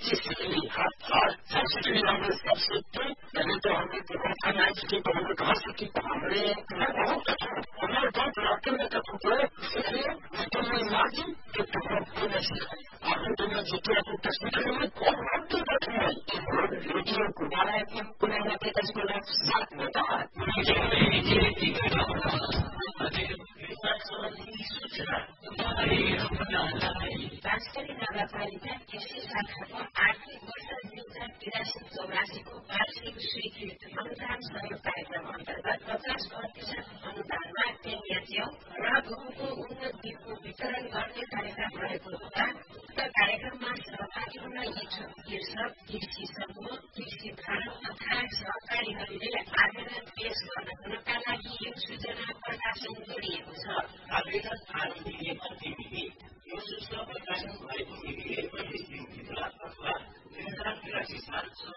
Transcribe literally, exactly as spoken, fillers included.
几十里哈，好，三十里那么三十度，那个到那个他那几天到那个二十几度嘞，那我们我们到这儿跟那个同学，你都没拿进，就不能不能是，啊，不能是这样，但是我们光看这个出来，有几个国家来，不能那个但是过来杀我的，你这个你这个这个，那这个那说你说是吧？哎呀，不能那个，但是你那个法律呢，就是啥可能आर्थिक वर्ष दुई हजार तिरासी चौरासीको वार्षिक स्वीकृत अनुदान सहयोग कार्यक्रम अन्तर्गत पचास प्रतिशत अनुदानमा केन्द्रीय च्याउ र गहुँको उन्नत बिउको वितरण गर्ने कार्यक्रम रहेको हुँदा उक्त कार्यक्रममा सहभागी हुन इच्छुक कृषक कृषि समूह कृषि फार्म तथा सहकारीहरूले आवेदन पेश गर्नका लागि यो सूचना प्रकाशन गरिएको छ। आवेदन फारम दिने गतिविधि यो सूचना प्रकाशन भएको मितिले पच्चीस दिनभित्र अथवा दुई हजार तिरासी साल